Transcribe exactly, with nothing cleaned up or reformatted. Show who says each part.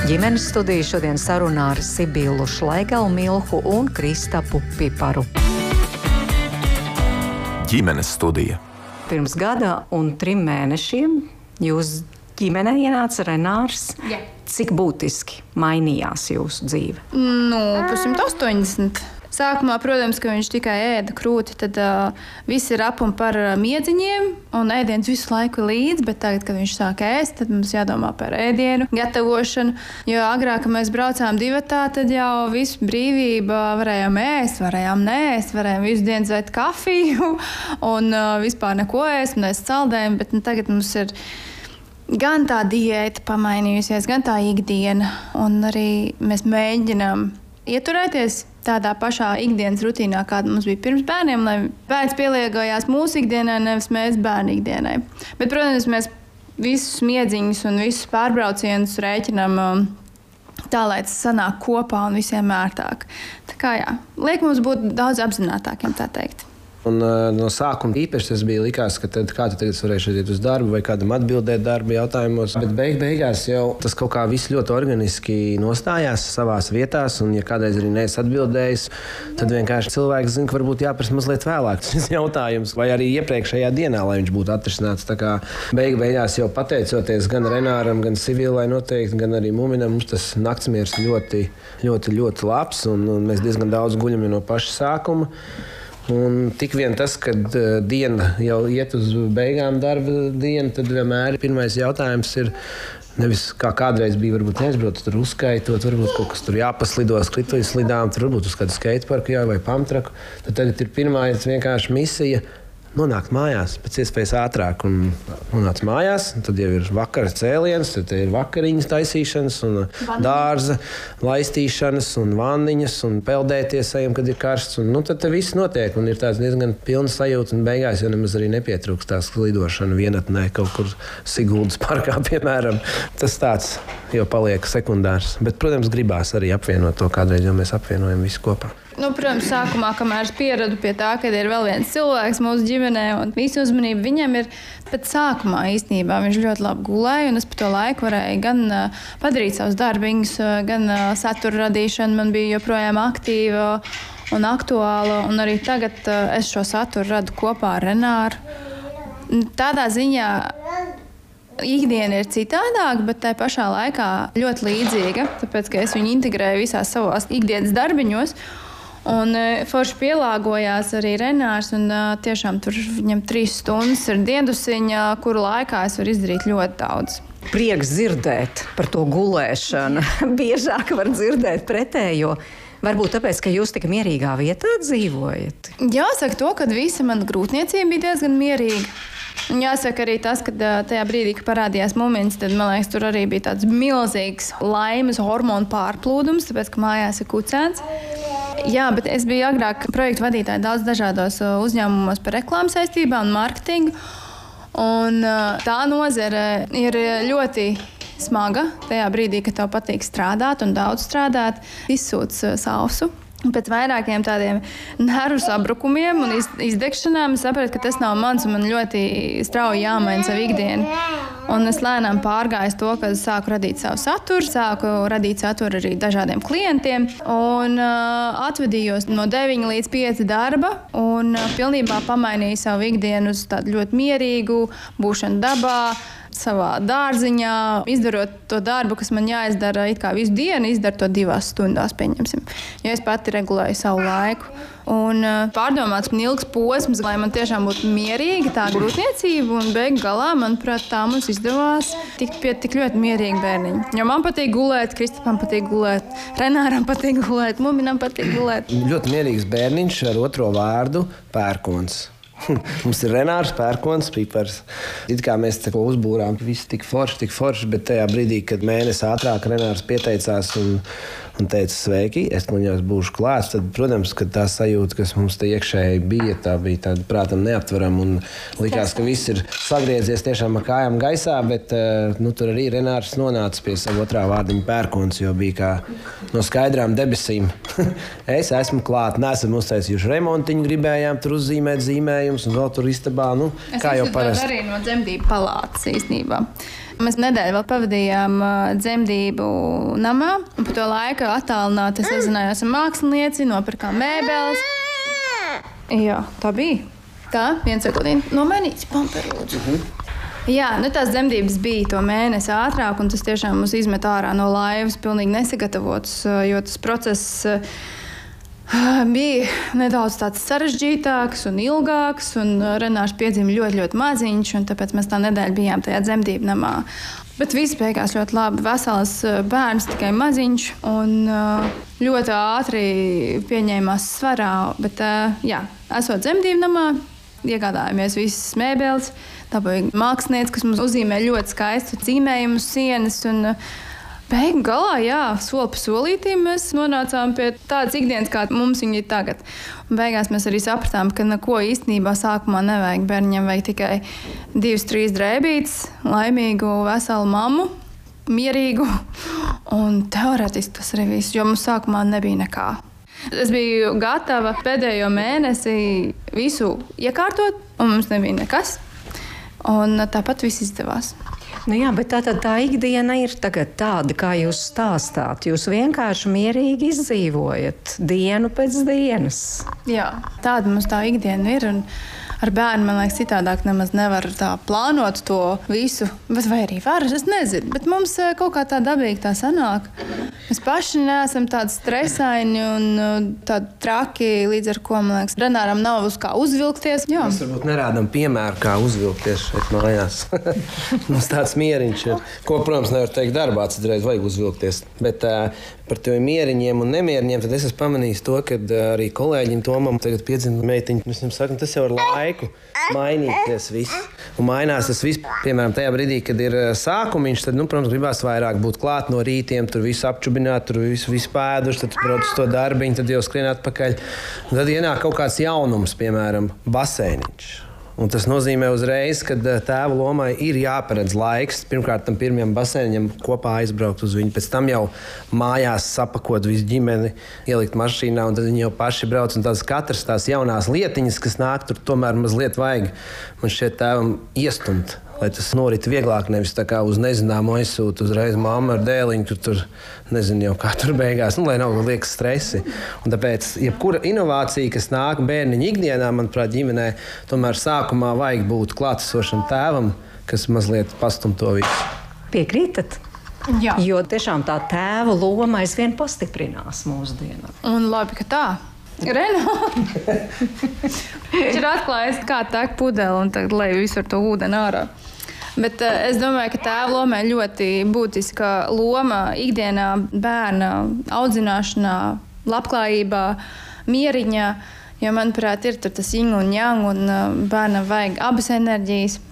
Speaker 1: Ģimenes studija šodien sarunā ar Sibilu Šlaigalmilhu un Kristapu Piparu.
Speaker 2: Ģimenes studija.
Speaker 1: Pirms gada un trim mēnešiem jūs ģimenē ienāca Renārs.
Speaker 3: Jā.
Speaker 1: Cik būtiski mainījās jūsu dzīve?
Speaker 3: Nu, pusimt astoņdesmit. Sākumā, protams, ka viņš tikai ēda krūti, tad uh, viss ir ap un par uh, miedziņiem, un ēdiens visu laiku līdz, bet tagad, kad viņš sāk ēst, tad mums jādomā par ēdienu gatavošanu, jo agrāk, kad mēs braucām divatā, tad jau visu brīvība varējām ēst, varējām neēst, varējām visu dienu dzert kafiju un uh, vispār neko ēst, un ēst saldējumu, bet nu, tagad mums ir gan tā diēta pamainījusies, gan tā ikdiena, un arī mēs mēģinām ieturēties tādā pašā ikdienas rutīnā, kāda mums bija pirms bērniem, lai bērns pieliegojās mūsu ikdienai, nevis mēs bērnu ikdienai. Bet, protams, mēs visus miedziņus un visus pārbraucienus rēķinam tā, lai tas sanāk kopā un visiem ērtāk. Tā kā jā, liek mums būt daudz apzinātākiem, tā teikt.
Speaker 4: Un, uh, no sākuma īpaši tas bija likās, ka tad, kā tu tagad varēsi iet uz darbu vai kādam atbildēt darba jautājumos. Bet beig beigās jau tas kaut kā viss ļoti organiski nostājās savās vietās. Un, ja kādreiz arī neesi atbildējis, tad vienkārši cilvēks zina, ka varbūt jāprasa mazliet vēlāk šis jautājums. Vai arī iepriekšējā dienā, lai viņš būtu atrisināts. Tā kā beig beigās jau pateicoties gan Renāram, gan Sibilai noteikti, gan arī Muminam, mums tas naktsmiers ļoti, ļoti, ļoti labs. Un, un mēs diezgan daudz guļam no paša sākuma. Un tik vien tas, kad uh, diena jau iet uz beigām, darba diena, tad vienmēr pirmais jautājums ir nevis kā kādreiz bija, varbūt neizbraukt, tur uzskaitot, varbūt kaut kas tur jāpaslido uz klitojuslidām, tur varbūt uz kādu skateparku jā, vai pamtraku. Tad tagad ir pirmā vienkārši misija nonākt mājās pēc iespējas ātrāk. Un nonāc mājās, un tad jau ir vakara cēliens, tad ir vakariņas taisīšanas, un Vanniņa. Dārza laistīšanas, un vanniņas, un peldēties ejam, kad ir karsts. Un, nu, tad te viss notiek, un ir tāds diezgan pilns sajūta, un beigās jau nemaz arī nepietrūkst tās lidošana vienatnē kaut kur Siguldas parkā, piemēram. Tas tāds jau paliek sekundārs. Bet, protams, gribās arī apvienot to kādreiz, jo mēs apvienojam visu kopā.
Speaker 3: Nu, protams, sākumā, kamēr es pieradu pie tā, ka ir vēl viens cilvēks mūsu ģimenē un visu uzmanību viņam ir, bet sākumā īstenībā viņš ļoti labi gulēja, un es pa to laiku varēju gan uh, padarīt savus darbiņus, uh, gan uh, satura radīšana man bija joprojām aktīva un aktuāla, un arī tagad uh, es šo saturu radu kopā ar Renāru. Tādā ziņā ikdiena ir citādāka, bet tai pašā laikā ļoti līdzīga, tāpēc, ka es viņu integrēju visās savās ikdienas darbiņos. Un forši pielāgojās arī Renārs, un tiešām tur viņam trīs stundas ir diendusiņa, kuru laikā es varu izdarīt ļoti daudz.
Speaker 1: Prieks dzirdēt par to gulēšanu. Biežāk var dzirdēt pretējo. Varbūt tāpēc, ka jūs tik mierīgā vietā dzīvojat?
Speaker 3: Jāsaka to, ka visa mana grūtniecība bija diezgan mierīga. Un jāsaka arī tas, ka tajā brīdī, kad parādījās Mumins, tad, man liekas, tur arī bija tāds milzīgs laimes hormonu pārplūdums, tāpēc, ka mājās ir kucēns. Jā, bet es biju agrāk projektu vadītāja daudz dažādos uzņēmumos par reklāmas saistībām un mārketingu. Un tā nozare ir ļoti smaga tajā brīdī, kad tev patīk strādāt un daudz strādāt, izsūc sausu. Pēc vairākiem tādiem nervu sabrukumiem un izdegšanām es sapratu, ka tas nav mans un man ļoti strauji jāmaina savu ikdienu. Un es lēnām pārgāju to, ka sāku radīt savu saturu, sāku radīt saturu arī dažādiem klientiem un uh, atvadījos no deviņi līdz pieci darba un uh, pilnībā pamainīju savu ikdienu uz tādu ļoti mierīgu būšanu dabā, savā dārziņā, izdarot to darbu, kas man jāizdara it kā visu dienu, izdaru to divās stundās, pieņemsim. Jo es pati regulēju savu laiku. Un pārdomāts man ilgs posms, lai man tiešām būtu mierīga tā grūtniecība, un beigu galā, manuprāt, tā mums izdevās tikt pie tik ļoti mierīgi bērniņi. Jo man patīk gulēt, Kristapam patīk gulēt, Renāram patīk gulēt, Muminam patīk gulēt.
Speaker 4: Ļoti mierīgs bērniņš ar otro vārdu Pērkons. Mums ir Renārs, Pērkons, Pipars. It kā mēs te uzbūrām, viss tik forši, tik forši, bet tajā brīdī, kad mēnesi ātrāk Renārs pieteicās un, un teica sveiki, es man jau būšu klāts, tad, protams, ka tā sajūta, kas mums te iekšēji bija, tā bija tāda prātam neaptverama un likās, ka viss ir sagriezies tiešām ar kājām gaisā, bet nu, tur arī Renārs nonāca pie savu otrā vārdiņa Pērkons, jo bija kā no skaidrām debesīm. Es esmu klāt, neesam uztaisījuši remontiņu, gribējām tur uzzīmēt zīmējumus un vēl tur istabā, nu,
Speaker 3: es
Speaker 4: kā jau parasti.
Speaker 3: Es arī no dzemdību palātas īstenībā. Mēs nedēļu vēl pavadījām dzemdību namā, un pa to laiku attālināti sazinājos ar mākslinieci, nopirkām mēbeles. Jā, tā bija. Tā, viens sekundīti, nomainīts pamperlūdzu. Mhm. Jā, nu tās dzemdības bija to mēnesi ātrāk, un tas tiešām mūs izmet ārā no laivas, pilnīgi nesagatavots, jo tas process bija nedaudz tāds sarežģītāks un ilgāks, un Renārs piedzima ļoti, ļoti maziņš, un tāpēc mēs tā nedēļu bijām tajā dzemdību namā. Bet viss beigās ļoti labi. Vesels bērns, tikai maziņš, un ļoti ātri pieņēmās svarā, bet jā, esot dzemdību namā, iegādājāmies visas mēbeles. Tā bija māksliniece, kas mums uzzīmē ļoti skaistu zīmējumu sienas. Un beigu galā, jā, soli pa solītīm mēs nonācām pie tādas ikdienas, kā mums viņa ir tagad. Un beigās mēs arī sapratām, ka neko īstenībā sākumā nevajag. Bērniņam vajag tikai divas, trīs drēbītes, laimīgu, veselu mammu, mierīgu. Un teorētiski tas arī viss, jo mums sākumā nebija nekā. Es biju gatava pēdējo mēnesi visu iekārtot, un mums nebija nekas. Un tāpat viss izdevās.
Speaker 1: Nu jā, bet tā, tā, tā ikdiena ir tagad tāda, kā jūs stāstāt. Jūs vienkārši mierīgi izdzīvojat dienu pēc dienas.
Speaker 3: Jā, tāda mums tā ikdiena ir. Un ar bērnu, man liekas, citādāk nemaz nevar tā plānot to visu. Bet vai arī var, es nezinu. Bet mums kaut kā tā dabīgi tā sanāk. Mēs paši neesam tādi stresaini un tādi traki, līdz ar ko, man liekas, Renāram nav uz kā uzvilkties. Jā.
Speaker 4: Mēs varbūt nerādām piemēru, kā uzvilkties šeit mājās. Mums tāds mieriņš ir. Ko, protams, nevar teikt darbā, citreiz vajag uzvilkties. Bet uh, par tiem mieriņiem un nemieriņiem, tad es esmu pamanījis to, ka uh, arī kolēģim Tomam tagad piedzina meitiņu. Mēs viņam sakam, tas jau ar laiku mainīties viss. Un mainās tas viss, piemēram, tajā brīdī, kad ir sākumiņš, tad, nu, protams, gribās vairāk būt klāt no rītiem, tur visu apčubināt, tur visu, visu pēduši, tad brauc uz to darbiņu, tad jau skrien atpakaļ. Un tad ienāk kaut kāds jaunums, piemēram, baseiniņš. Un tas nozīmē uzreiz, ka tēva lomai ir jāparedz laiks. Pirmkārt, tam pirmajam basēniņam kopā aizbraukt uz viņu, pēc tam jau mājās sapakot visu ģimeni, ielikt mašīnā, un tad viņi jau paši brauc. Un tās katras tās jaunās lietiņas, kas nāk, tur tomēr mazliet vajag man šeit tēvam iestumt. Lai tas norit vieglāk, nevis tā kā uz nezināmu aizsūtu uzreiz mamma ar dēliņu, kur tur nezinu jau kā tur beigās, nu, lai nav liekas stresi. Un tāpēc, jebkura inovācija, kas nāk bērniņa ikdienā, manuprāt, ģimenē, tomēr sākumā vajag būt klātesošam tēvam, kas mazliet pastum to visu.
Speaker 1: Piekrītat?
Speaker 3: Jā.
Speaker 1: Jo tiešām tā tēva loma aizvien pastiprinās mūsdienā.
Speaker 3: Un labi, ka tā. Renārs viņš ir atklājis, kā tek pudeli, un tagad lej visu ar to ūdeni ārā. Bet uh, es domāju, ka tēva lomai ļoti būtiska loma ikdienā, bērna audzināšanā, labklājībā, mieriņā. Jo, manuprāt, ir tur tas yin un yang, un uh, bērnam vajag abas enerģijas.